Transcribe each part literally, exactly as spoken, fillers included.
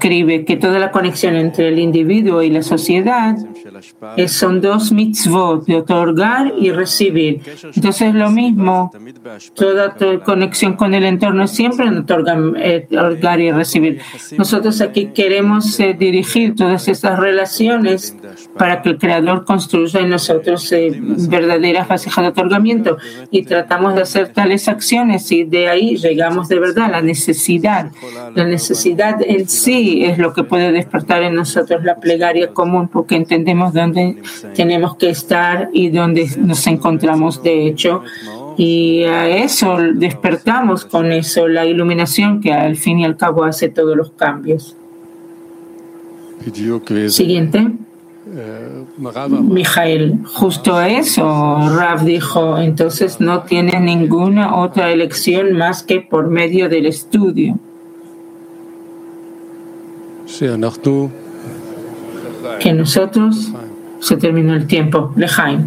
escribe que toda la conexión entre el individuo y la sociedad es, son dos mitzvot, de otorgar y recibir. Entonces lo mismo, toda, toda conexión con el entorno es siempre otorgar, eh, otorgar y recibir. Nosotros aquí queremos eh, dirigir todas estas relaciones para que el Creador construya en nosotros eh, verdaderas vasijas de otorgamiento, y tratamos de hacer tales acciones, y de ahí llegamos de verdad a la necesidad. La necesidad en sí es lo que puede despertar en nosotros la plegaria común, porque entendemos dónde tenemos que estar y dónde nos encontramos de hecho, y a eso despertamos con eso, la iluminación que al fin y al cabo hace todos los cambios. Siguiente. Mijael, justo eso, Rav dijo, entonces no tiene ninguna otra elección más que por medio del estudio. Que nosotros, se terminó el tiempo, Lejaim.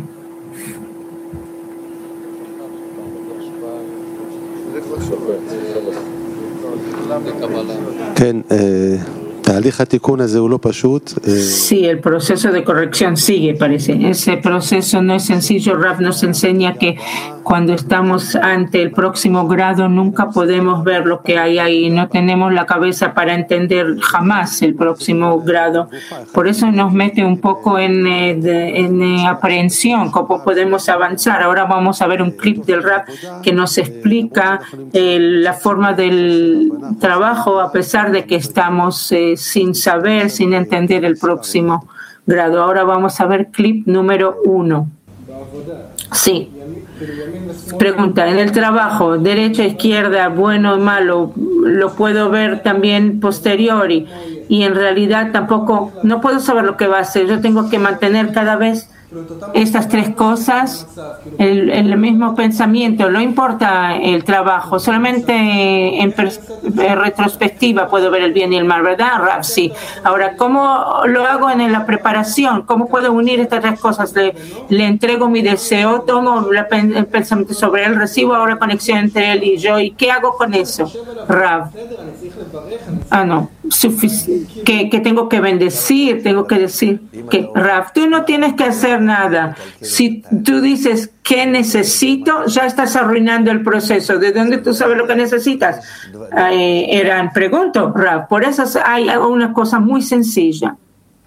Sí, el proceso de corrección sigue, parece. Ese proceso no es sencillo. Rav nos enseña que cuando estamos ante el próximo grado nunca podemos ver lo que hay ahí. No tenemos la cabeza para entender jamás el próximo grado. Por eso nos mete un poco en, en, en aprehensión, cómo podemos avanzar. Ahora vamos a ver un clip del Rav que nos explica eh, la forma del trabajo a pesar de que estamos eh, sin saber, sin entender el próximo grado. Ahora vamos a ver clip número uno. Sí. Pregunta, en el trabajo, derecha, izquierda, bueno o malo, lo puedo ver también posteriori, y en realidad tampoco, no puedo saber lo que va a hacer. Yo tengo que mantener cada vez estas tres cosas, el, el mismo pensamiento, no importa el trabajo, solamente en, pers- en retrospectiva puedo ver el bien y el mal, ¿verdad, Rav? Sí. Ahora, ¿cómo lo hago en la preparación? ¿Cómo puedo unir estas tres cosas? Le, le entrego mi deseo, tomo la, el pensamiento sobre él, recibo ahora conexión entre él y yo, ¿y qué hago con eso, Rav? Ah, no, sufic- que, que tengo que bendecir, tengo que decir que, Rav, tú no tienes que hacer nada. Si tú dices ¿qué necesito? Ya estás arruinando el proceso. ¿De dónde tú sabes lo que necesitas? Eh, eran, pregunto, Rav. Por eso hay una cosa muy sencilla.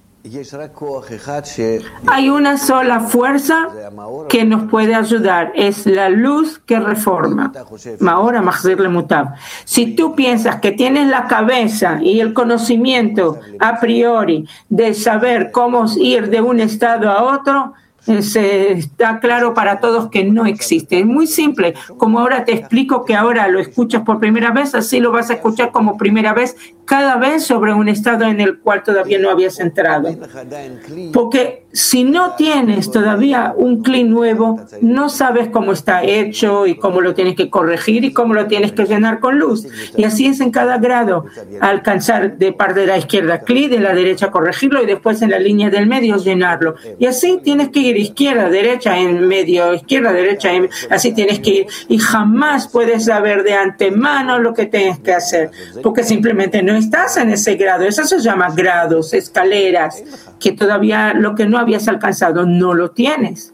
Hay una sola fuerza que nos puede ayudar, es la luz que reforma. Mahora Mahzir le Mutab. Si tú piensas que tienes la cabeza y el conocimiento a priori de saber cómo ir de un estado a otro, se está claro para todos que no existe. Es muy simple. Como ahora te explico que ahora lo escuchas por primera vez, así lo vas a escuchar como primera vez cada vez sobre un estado en el cual todavía no habías entrado. Porque si no tienes todavía un cli nuevo, no sabes cómo está hecho y cómo lo tienes que corregir y cómo lo tienes que llenar con luz. Y así es en cada grado. Alcanzar de parte de la izquierda cli, de la derecha corregirlo y después en la línea del medio llenarlo. Y así tienes que ir izquierda, derecha, en medio, izquierda, derecha, en, así tienes que ir. Y jamás puedes saber de antemano lo que tienes que hacer, porque simplemente no estás en ese grado. Eso se llama grados, escaleras, que todavía lo que no habías alcanzado no lo tienes.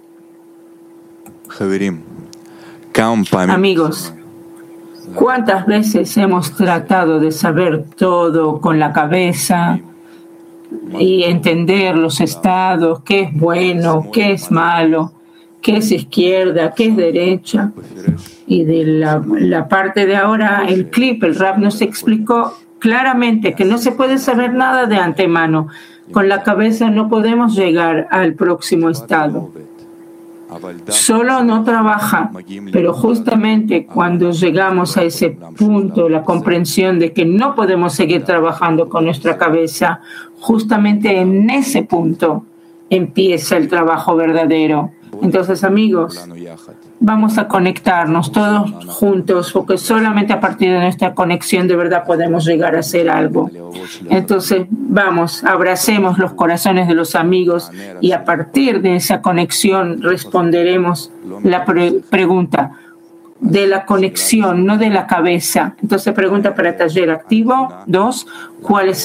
Amigos, ¿cuántas veces hemos tratado de saber todo con la cabeza y entender los estados, qué es bueno, qué es malo, qué es izquierda, qué es derecha? Y de la, la parte de ahora, el clip, el Rav nos explicó claramente que no se puede saber nada de antemano. Con la cabeza no podemos llegar al próximo estado. Solo no trabaja, pero justamente cuando llegamos a ese punto, la comprensión de que no podemos seguir trabajando con nuestra cabeza, justamente en ese punto empieza el trabajo verdadero. Entonces, amigos, vamos a conectarnos todos juntos, porque solamente a partir de nuestra conexión de verdad podemos llegar a hacer algo. Entonces, vamos, abracemos los corazones de los amigos y a partir de esa conexión responderemos la pre- pregunta de la conexión, no de la cabeza. Entonces, pregunta para taller activo. Dos, ¿cuál es